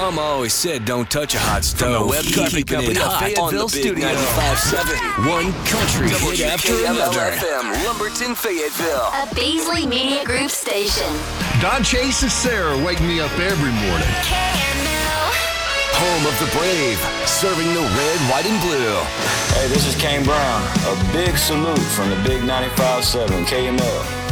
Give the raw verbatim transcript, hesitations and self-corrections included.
Mama always said don't touch a hot stove. From the web carpet company of Fayetteville Studio. ninety-five seven. One country hit after another. F M, Lumberton, Fayetteville. A Beasley Media Group station. Don Chase and Sarah wake me up every morning. K M L. Home of the brave, serving the red, white, and blue. Hey, this is Kane Brown. A big salute from the big ninety-five seven K M L.